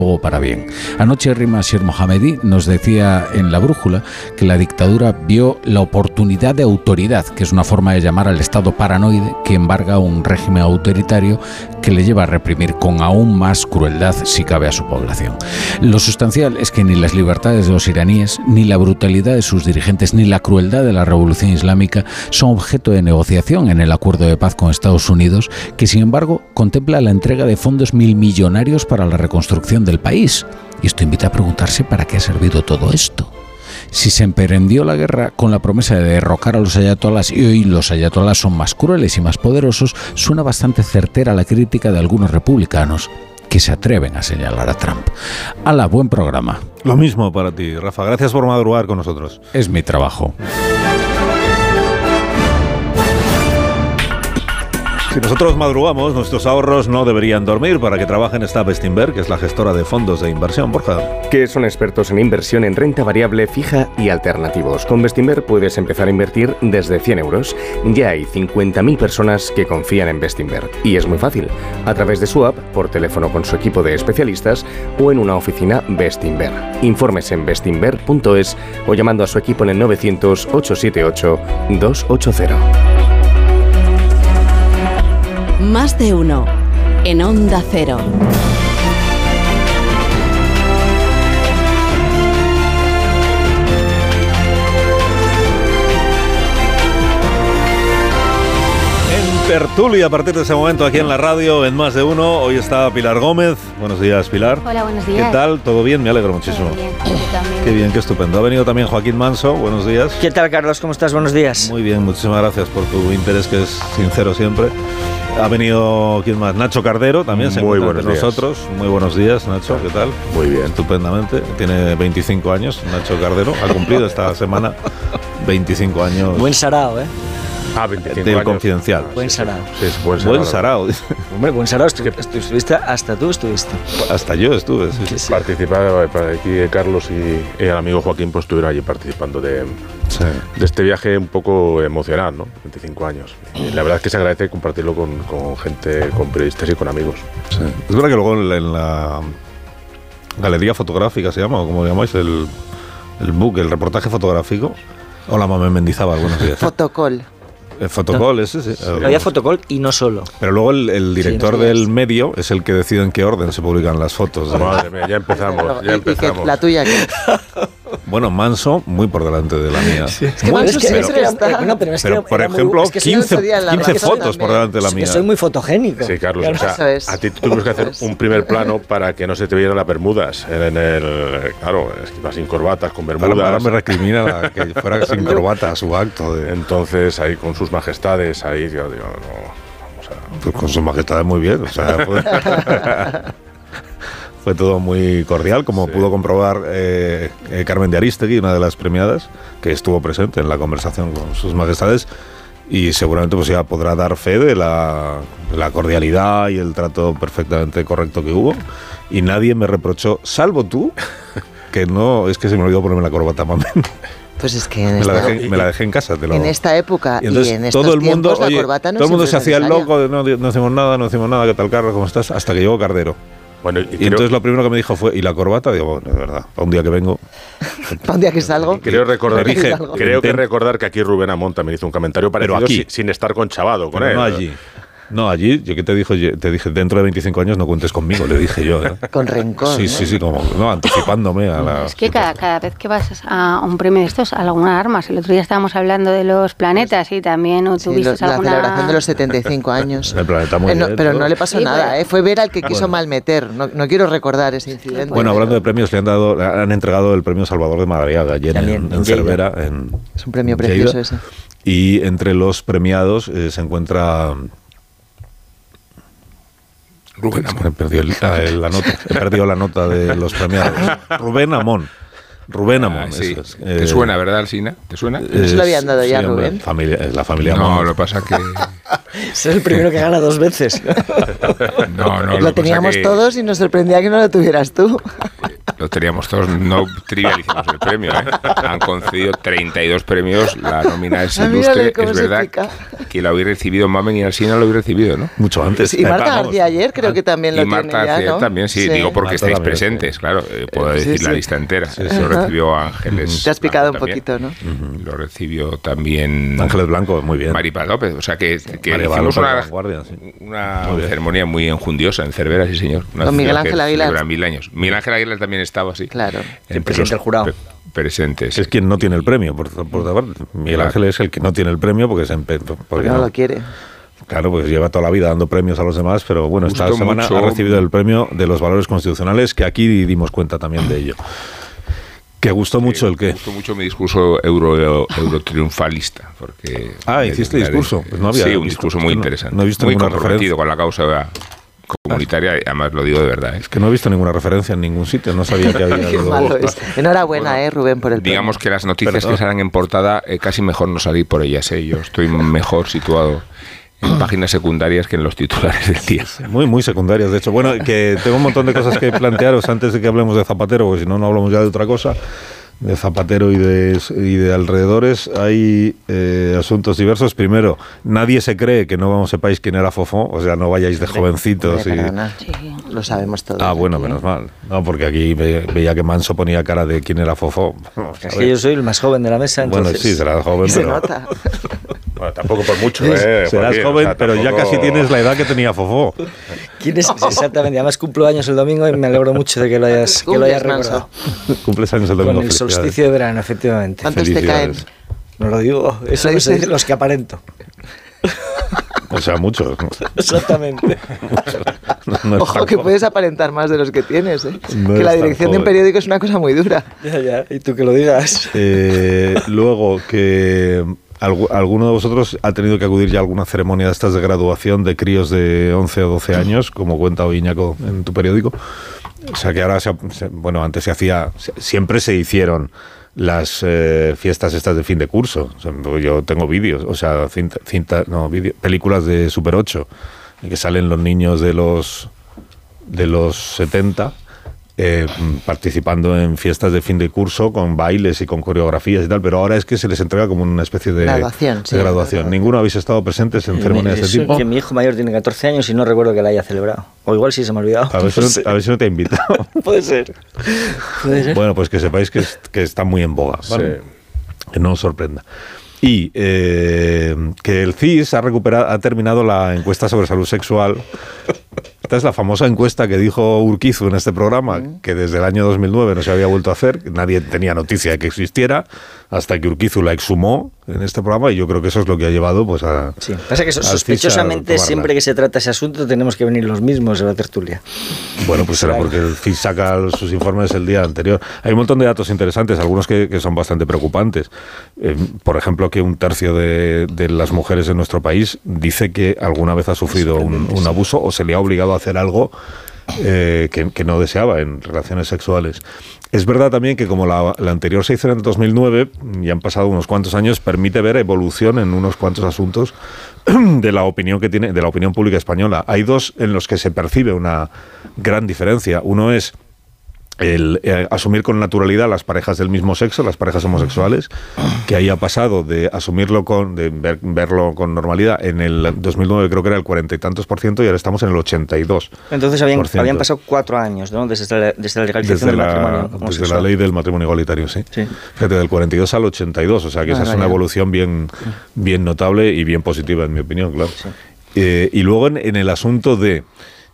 o para bien. Anoche Rima Sher Mohammedi nos decía en La Brújula que la dictadura vio la oportunidad de autoridad, que es una forma de llamar al Estado paranoide que embarga un régimen autoritario que le lleva a reprimir con aún más crueldad, si cabe, a su población. Lo sustancial es que ni las libertades de los iraníes, ni la brutalidad de sus dirigentes, ni la crueldad de la revolución islámica son objeto de negociación en el acuerdo de paz con Estados Unidos, que sin embargo contempla la entrega de fondos milmillonarios para la reconstrucción del país. Y esto invita a preguntarse para qué ha servido todo esto. Si se emprendió la guerra con la promesa de derrocar a los ayatolás y hoy los ayatolás son más crueles y más poderosos, suena bastante certera la crítica de algunos republicanos que se atreven a señalar a Trump. ¡Hala, buen programa! Lo mismo para ti, Rafa. Gracias por madrugar con nosotros. Es mi trabajo. Si nosotros madrugamos, nuestros ahorros no deberían dormir. Para que trabajen está Bestinver, que es la gestora de fondos de inversión. Borja. Que son expertos en inversión en renta variable, fija y alternativos. Con Bestinver puedes empezar a invertir desde 100 euros. Ya hay 50.000 personas que confían en Bestinver. Y es muy fácil. A través de su app, por teléfono con su equipo de especialistas o en una oficina Bestinver. Informes en bestinver.es o llamando a su equipo en el 900-878-280. Más de uno en Onda Cero. Tertulia a partir de ese momento aquí en la radio, en Más de Uno. Hoy está Pilar Gómez. Buenos días, Pilar. Hola, buenos días. ¿Qué tal? ¿Todo bien? Me alegro muchísimo. Todo bien, yo también. Qué bien, qué estupendo. Ha venido también Joaquín Manso. Buenos días. ¿Qué tal, Carlos? ¿Cómo estás? Buenos días. Muy bien, muchísimas gracias por tu interés, que es sincero siempre. Ha venido, ¿quién más? Nacho Cardero también se encuentra entre nosotros. Muy buenos días, Nacho. ¿Qué tal? Muy bien. Estupendamente. Tiene 25 años, Nacho Cardero. Ha cumplido esta semana 25 años. Buen sarao, ¿eh? 25 del años. Confidencial. Buen sarao. Sí, es buen sarao. Hombre, buen sarao. Estuviste, hasta tú estuviste. Hasta yo estuve, sí. Participaba aquí Carlos y el amigo Joaquín, pues estuvieron allí participando de este viaje un poco emocional, ¿no? 25 años. Y la verdad es que se agradece compartirlo con gente, con periodistas y con amigos. Sí. Es verdad que luego en la galería fotográfica se llama, o como llamáis, el book, el reportaje fotográfico. Hola, Mamé Mendizábal, buenos días. Fotocall. El fotocall, ese sí. Había fotocall y no solo. Pero luego el director del medio es el que decide en qué orden se publican las fotos. Madre mía, ya empezamos. ¿La tuya qué? Bueno, Manso, muy por delante de la mía. Sí. Es que Manso siempre está... Pero, por ejemplo, 15 fotos por delante de la mía. Soy muy fotogénico. Sí, Carlos, o sea, a ti tuvimos que hacer un primer plano para que no se te vieran las bermudas. Claro, es que ibas sin corbatas, con bermudas. Ahora me recrimina que fuera sin corbata a su acto. Entonces, ahí con sus majestades, ahí yo digo, no, vamos a... Pues con sus majestades muy bien, o sea... Fue todo muy cordial, como pudo comprobar Carmen de Arístegui, una de las premiadas, que estuvo presente en la conversación con sus majestades, y seguramente pues ya podrá dar fe de la cordialidad y el trato perfectamente correcto que hubo, y nadie me reprochó, salvo tú, que no, es que se me olvidó ponerme la corbata, mamá. Pues es que me la dejé en casa. En esta época y en estos todo el mundo, tiempos la corbata no todo el mundo se hacía el necesaria. loco, de no hacemos nada, ¿qué tal, Carlos? ¿Cómo estás? Hasta que llegó Cardero. Bueno, y entonces lo primero que me dijo fue, ¿y la corbata? Digo, bueno, de verdad, para un día que vengo. Para un día que salgo. Creo que recordar que aquí Rubén Amón también hizo un comentario parecido, pero aquí, sin estar conchavado con él. No allí. No, allí, yo que te dije, dentro de 25 años no cuentes conmigo, le dije yo. Con rencor. Sí, como, no, anticipándome a la... Es que cada vez que vas a un premio de estos, a alguna armas, el otro día estábamos hablando de los planetas y también tuviste la alguna... celebración de los 75 años. El planeta muy bien. Pero no le pasó nada, fue ver al que quiso bueno. malmeter. No quiero recordar ese incidente. Bueno, hablando de premios, le han entregado el premio Salvador de Madariaga ayer en Cervera. Es un premio precioso ese. Y entre los premiados se encuentra... Rubén Amón. He perdido la nota de los premiados. Rubén Amón. Sí. ¿Te suena, verdad, Alsina? ¿Te suena? ¿No se lo habían dado ya, Rubén? La familia Amón. No, lo que pasa que... Es el primero que gana 2 veces. No, lo teníamos todos y nos sorprendía que no lo tuvieras tú. Lo teníamos todos, no trivialicemos el premio, ¿eh? Han concedido 32 premios, la nómina es ilustre, es verdad que lo habéis recibido Mamen y Alsina, lo habéis recibido, ¿no? Mucho antes. Y Marta García ayer creo que también lo tiene ya, ¿no? Y Marta García también, sí, digo porque Marta estáis también, presentes, claro, puedo decir la lista entera. Lo recibió Ángeles. Te has picado un también. poquito, ¿no? Lo recibió también Ángeles Blanco, muy bien. Maripaz López, o sea que hicimos una ceremonia muy enjundiosa en Cervera, sí señor. Con Miguel Ángel Aguilar. 1000 años. Miguel Ángel Aguilar también estaba, sí. Claro. El presidente del jurado. Presentes. Es quien no tiene el premio, por otra parte. Miguel Ángel es el que no tiene el premio porque no lo quiere. Claro, pues lleva toda la vida dando premios a los demás, pero bueno, esta semana ha recibido el premio de los valores constitucionales, que aquí dimos cuenta también de ello. ¿Que gustó mucho el qué? Me gustó mucho mi discurso eurotriunfalista. Porque ¿hiciste discurso? Pues no había un discurso muy interesante. No he visto muy ninguna comprometido referencia con la causa comunitaria, y además lo digo de verdad. Es que no he visto ninguna referencia en ningún sitio, no sabía que había... Qué malo es. Enhorabuena, Rubén, por el premio. Digamos que las noticias que salen en portada, casi mejor no salir por ellas. Yo estoy mejor situado en páginas secundarias que en los titulares del día. Muy, muy secundarias, de hecho. Bueno, que tengo un montón de cosas que plantearos antes de que hablemos de Zapatero, porque si no, no hablamos ya de otra cosa. De Zapatero y de alrededores. Hay asuntos diversos. Primero, nadie se cree que no sepáis quién era Fofó, o sea, no vayáis de jovencitos. Sí. Lo sabemos todos. Bueno, menos mal. No, porque aquí veía que Manso ponía cara de quién era Fofó. Es que yo soy el más joven de la mesa, entonces... Bueno, sí, serás joven, se nota. Bueno, tampoco por mucho, Serás Joaquín, joven, o sea, pero ya casi tienes la edad que tenía Fofó. ¿Quién es? Exactamente, además cumplo años el domingo y me alegro mucho de que lo hayas recordado. Cumples años el domingo. Con el solsticio de verano, efectivamente. ¿Cuántos te caen? No lo digo, eso no se dice los que aparento. O sea, muchos. Exactamente. Ojo, que puedes aparentar más de los que tienes, ¿eh? No que la dirección de un periódico es una cosa muy dura. Ya, y tú que lo digas. Luego, que alguno de vosotros ha tenido que acudir ya a alguna ceremonia de estas de graduación de críos de 11 o 12 años, como cuenta hoy Iñaco en tu periódico. O sea, que ahora, antes siempre se hicieron las fiestas estas de fin de curso. O sea, yo tengo vídeos, películas de Super 8, en que salen los niños de los 70 participando en fiestas de fin de curso con bailes y con coreografías y tal, pero ahora es que se les entrega como una especie de graduación. ¿Ninguno habéis estado presentes en ceremonias de este tipo? Que mi hijo mayor tiene 14 años y no recuerdo que la haya celebrado. O igual sí se me ha olvidado. A ver si no te ha invitado. Puede ser. Bueno, pues que sepáis que está muy en boga. ¿Vale? Que no os sorprenda. Y que el CIS ha terminado la encuesta sobre salud sexual. Esta es la famosa encuesta que dijo Urquizu en este programa, que desde el año 2009 no se había vuelto a hacer, nadie tenía noticia de que existiera, hasta que Urquizu la exhumó en este programa, y yo creo que eso es lo que ha llevado pues a... Sí, pasa que sospechosamente siempre que se trata ese asunto tenemos que venir los mismos a la tertulia. Bueno, pues será porque el CIS saca sus informes el día anterior. Hay un montón de datos interesantes, algunos que son bastante preocupantes. Por ejemplo, que 1/3 de las mujeres en nuestro país dice que alguna vez ha sufrido un abuso o se le ha obligado a hacer algo que no deseaba en relaciones sexuales. Es verdad también que como la anterior se hizo en el 2009 y han pasado unos cuantos años, permite ver evolución en unos cuantos asuntos de la opinión de la opinión pública española. Hay dos en los que se percibe una gran diferencia. Uno es el asumir con naturalidad las parejas del mismo sexo, las parejas homosexuales, que ahí ha pasado de asumirlo verlo con normalidad. En el 2009 creo que era el 40 y tantos %, y ahora estamos en el 82%. Entonces habían pasado 4 años, ¿no? Desde la legalización del matrimonio homosexual. Desde la ley del matrimonio igualitario, sí. Fíjate, del 42 al 82, o sea que esa es una evolución bien notable y bien positiva, en mi opinión, claro. Sí. Y luego en el asunto de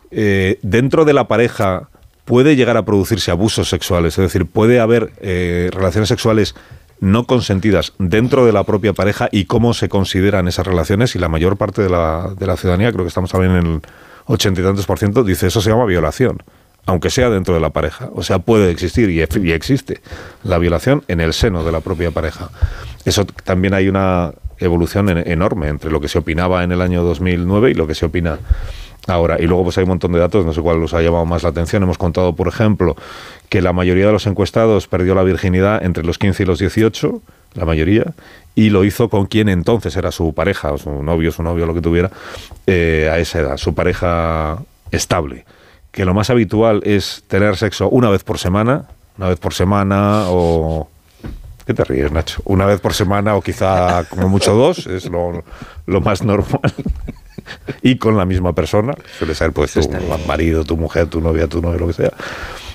dentro de la pareja puede llegar a producirse abusos sexuales, es decir, puede haber relaciones sexuales no consentidas dentro de la propia pareja, y cómo se consideran esas relaciones, y la mayor parte de la ciudadanía, creo que estamos también en el 80 y tantos %, dice eso se llama violación, aunque sea dentro de la pareja. O sea, puede existir y existe la violación en el seno de la propia pareja. Eso también hay una evolución enorme entre lo que se opinaba en el año 2009 y lo que se opina ahora. Y luego pues hay un montón de datos, no sé cuál os ha llamado más la atención. Hemos contado, por ejemplo, que la mayoría de los encuestados perdió la virginidad entre los 15 y los 18, la mayoría, y lo hizo con quien entonces era su pareja, o su novio, lo que tuviera, a esa edad, su pareja estable. Que lo más habitual es tener sexo una vez por semana, una vez por semana o... ¿Qué te ríes, Nacho? Una vez por semana o quizá como mucho 2, es lo más normal. Y con la misma persona, suele ser pues tu marido, tu mujer, tu novia, lo que sea.